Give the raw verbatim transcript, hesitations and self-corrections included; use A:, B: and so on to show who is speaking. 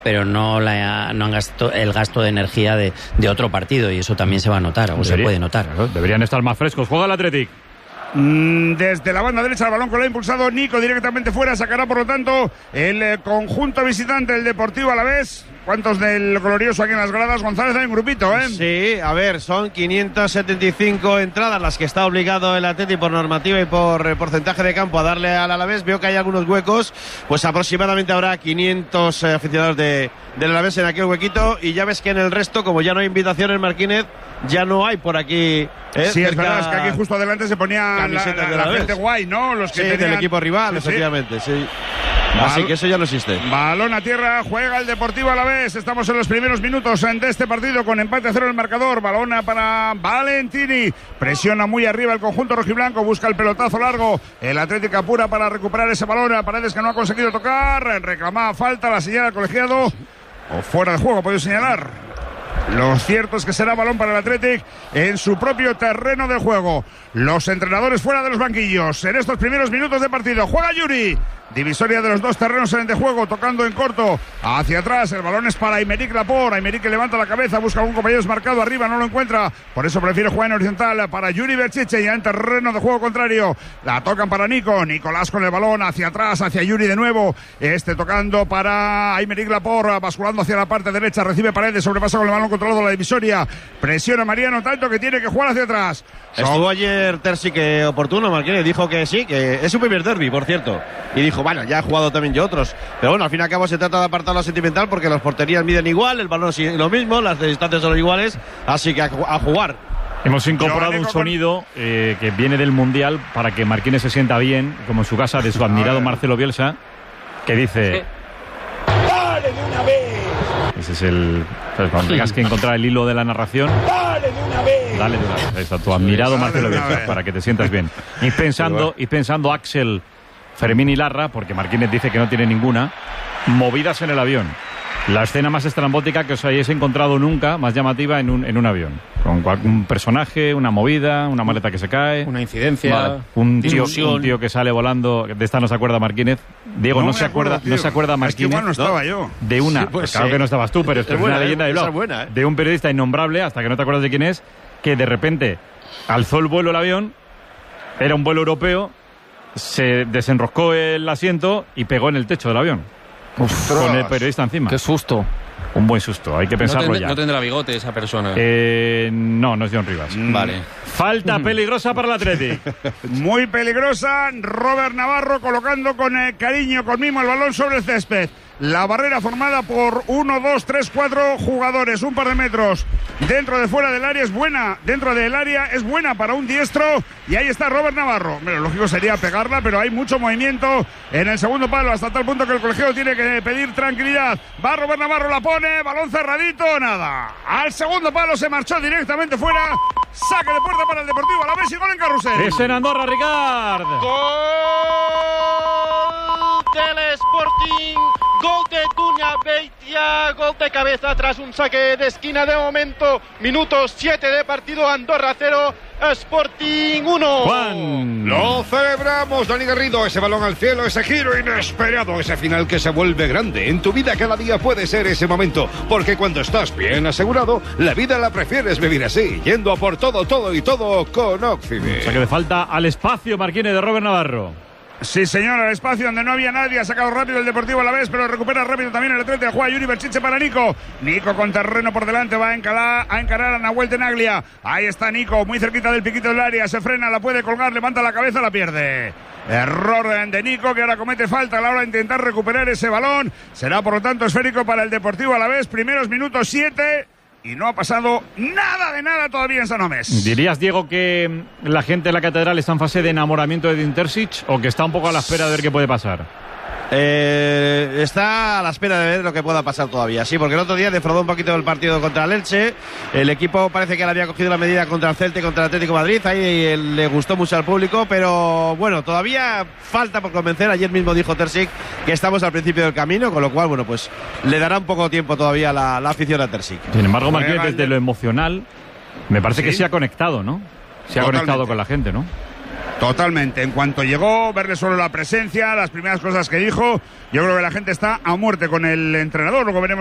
A: pero no, la, no han gasto, el gasto de energía de, de otro partido, y eso también se va a notar, o Debería, se puede notar.
B: Deberían estar más frescos. Juega el Athletic.
C: Desde la banda derecha el balón con la impulsado Nico directamente fuera, sacará por lo tanto el conjunto visitante del Deportivo Alavés. ¿Cuántos del glorioso aquí en las gradas? González, hay un grupito, ¿eh?
D: Sí, a ver, son quinientas setenta y cinco entradas las que está obligado el Atleti por normativa y por eh, porcentaje de campo a darle al Alavés. Veo que hay algunos huecos, pues aproximadamente habrá quinientos eh, aficionados de, del Alavés en aquel huequito, y ya ves que en el resto, como ya no hay invitaciones, Marquínez, ya no hay por aquí. ¿eh?
C: Sí, es verdad, es que aquí justo adelante se ponía la, la, la, la gente guay, ¿no? Los que
D: sí,
C: tenían...
D: del equipo rival, sí, efectivamente, sí. sí. Así que eso ya no existe.
C: Balón a tierra, juega el Deportivo Alavés. Estamos en los primeros minutos de este partido con empate a cero en el marcador. Balón para Valentini. Presiona muy arriba el conjunto rojiblanco. Busca el pelotazo largo. El Atlético apura para recuperar ese balón. A Paredes, que no ha conseguido tocar. Reclamaba falta, la señala el colegiado. O fuera de juego, puede señalar. Lo cierto es que será balón para el Athletic en su propio terreno de juego. Los entrenadores fuera de los banquillos en estos primeros minutos de partido. Juega Yuri. Divisoria de los dos terrenos en el de juego, tocando en corto hacia atrás. El balón es para Aymeric Laporte. Aymeric que levanta la cabeza, busca algún compañero desmarcado arriba, no lo encuentra. Por eso prefiere jugar en horizontal para Yuri Berchiche, ya en terreno de juego contrario. La tocan para Nico. Nicolás con el balón hacia atrás, hacia Yuri de nuevo. Este tocando para Aymeric Laporte, basculando hacia la parte derecha. Recibe Paredes, sobrepasa con el balón controlado la divisoria. Presiona Mariano tanto que tiene que jugar hacia atrás.
D: Estuvo ayer Terzi que oportuno, Marquínez, dijo que sí, que es su primer derbi, por cierto. Y dijo, bueno, ya he jugado también yo otros. Pero bueno, al fin y al cabo se trata de apartar lo sentimental, porque las porterías miden igual, el balón es lo mismo, las distancias son iguales, así que a, a jugar.
B: Hemos incorporado un sonido eh, que viene del Mundial para que Marquínez se sienta bien, como en su casa, de su admirado Marcelo Bielsa, que dice...
E: ¡Dale de una vez!
B: Ese es el... ¿sabes? Cuando tengas que encontrar el hilo de la narración...
E: ¡Dale de una vez!
B: Dale de una vez. Ahí está tu admirado Marcelo Bielsa, para que te sientas bien. Y pensando, y pensando Axel, Fermín y Larra, porque Marquínez dice que no tiene ninguna, movidas en el avión. La escena más estrambótica que os hayáis encontrado nunca, más llamativa en un, en un avión. Con un personaje, una movida, una maleta que se cae.
F: Una incidencia.
B: Vale. Un, tío, un tío que sale volando. De esta no se acuerda Marquínez. Diego, no, no se acuerda,
C: acuerdo,
B: no se acuerda Marquínez.
C: Es que igual no estaba yo.
B: De una,
D: sí, pues,
B: claro
D: sí.
B: que no estabas tú, pero esto es, es buena, una leyenda de blog.
D: Buena, ¿eh?
B: De un periodista innombrable, hasta que no te acuerdas de quién es, que de repente alzó el vuelo el avión, era un vuelo europeo, se desenroscó el asiento y pegó en el techo del avión.
F: Uf,
B: con el periodista encima.
F: Qué susto.
B: Un buen susto, hay que pensarlo
F: no tendrá,
B: ya.
F: No tendrá bigote esa persona.
B: Eh, no, no es John Rivas.
F: Mm. Vale.
B: Falta peligrosa para el Athletic.
C: Muy peligrosa. Robert Navarro colocando con eh, cariño, con mimo el balón sobre el césped. La barrera formada por uno, dos, tres, cuatro jugadores, un par de metros. Dentro de fuera del área es buena, dentro del área es buena para un diestro. Y ahí está Robert Navarro. Bueno, lógico sería pegarla, pero hay mucho movimiento en el segundo palo, hasta tal punto que el colegiado tiene que pedir tranquilidad. Va Robert Navarro, la pone, balón cerradito, nada. Al segundo palo se marchó directamente fuera. Saque de puerta para el Deportivo Alavés y gol en Carrusel.
B: Es en Andorra, Ricard.
G: Gol del Sporting. Gol de Dunia Beitia, gol de cabeza tras un saque de esquina. De momento, minutos siete de partido, Andorra cero, Sporting uno.
B: Juan.
H: Lo celebramos, Dani Garrido, ese balón al cielo, ese giro inesperado, ese final que se vuelve grande. En tu vida cada día puede ser ese momento, porque cuando estás bien asegurado, la vida la prefieres vivir así, yendo a por todo, todo y todo con Oxide.
B: Saque de falta al espacio, Marquínez, de Robert Navarro.
C: Sí, señor, al espacio donde no había nadie. Ha sacado rápido el Deportivo Alavés, pero recupera rápido también el Atleti. Juega Yuri Berchiche para Nico. Nico con terreno por delante, va a encarar a, encarar a Nahuel Tenaglia. Ahí está Nico, muy cerquita del piquito del área. Se frena, la puede colgar, levanta la cabeza, la pierde. Error de Nico, que ahora comete falta a la hora de intentar recuperar ese balón. Será, por lo tanto, esférico para el Deportivo Alavés. Primeros minutos siete. Y no ha pasado nada de nada todavía en San Mamés.
B: ¿Dirías, Diego, que la gente de la Catedral está en fase de enamoramiento de Edin Terzic o que está un poco a la espera de ver qué puede pasar?
D: Eh, está a la espera de ver lo que pueda pasar todavía. Sí, porque el otro día defraudó un poquito el partido contra el Elche. El equipo parece que le había cogido la medida contra el Celta y contra el Atlético de Madrid. Ahí le gustó mucho al público, pero bueno, todavía falta por convencer. Ayer mismo dijo Terzic que estamos al principio del camino, con lo cual, bueno, pues le dará un poco de tiempo todavía la, la afición a Terzic.
B: Sin embargo, Marquínez, desde lo emocional, me parece
C: ¿Sí?
B: que se ha conectado, ¿no? Se ha
C: Totalmente.
B: conectado con la gente, ¿no?
C: Totalmente. En cuanto llegó, verle solo la presencia, las primeras cosas que dijo, yo creo que la gente está a muerte con el entrenador. Luego veremos